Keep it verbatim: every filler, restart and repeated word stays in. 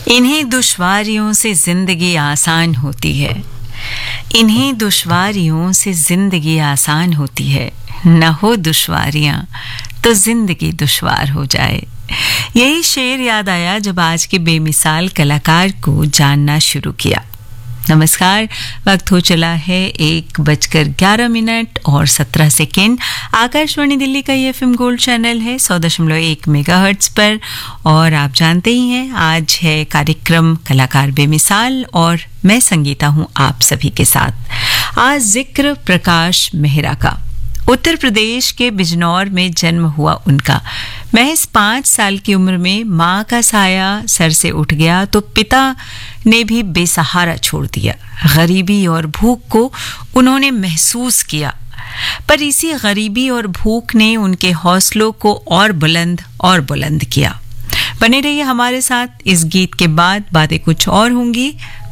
इन्हीं दुश्वारियों से जिंदगी आसान होती है, इन्हीं दुश्वारियों से जिंदगी आसान होती है। न हो दुश्वारियां तो जिंदगी दुश्वार हो जाए। यही शेर याद आया जब आज के बेमिसाल कलाकार को जानना शुरू किया। नमस्कार, वक्त हो चला है एक बजकर ग्यारह मिनट और सत्रह सेकेंड। आकाशवाणी दिल्ली का ये एफएम गोल्ड चैनल है सौ दशमलव एक मेगाहर्ट्ज पर, और आप जानते ही हैं आज है कार्यक्रम कलाकार बेमिसाल और मैं संगीता हूं आप सभी के साथ। आज जिक्र प्रकाश मेहरा का। उत्तर प्रदेश के बिजनौर में जन्म हुआ उनका। महज पाँच साल की उम्र में माँ का साया सर से उठ गया तो पिता ने भी बेसहारा छोड़ दिया। गरीबी और भूख को उन्होंने महसूस किया, पर इसी गरीबी और भूख ने उनके हौसलों को और बुलंद और बुलंद किया। बने रहिए हमारे साथ। इस गीत के बाद बातें कुछ और होंगी।